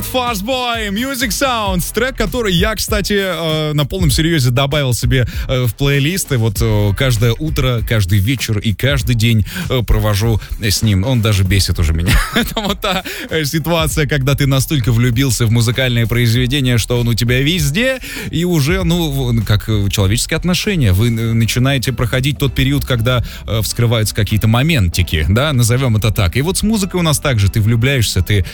от Fast Boy, Music Sounds, трек, который я, кстати, на полном серьезе добавил себе в плейлисты. Вот каждое утро, каждый вечер и каждый день провожу с ним. Он даже бесит уже меня. Это вот та ситуация, когда ты настолько влюбился в музыкальное произведение, что он у тебя везде, и уже, как человеческие отношения. Вы начинаете проходить тот период, когда вскрываются какие-то моментики, да, назовем это так. И вот с музыкой у нас так же. Ты влюбляешься, ты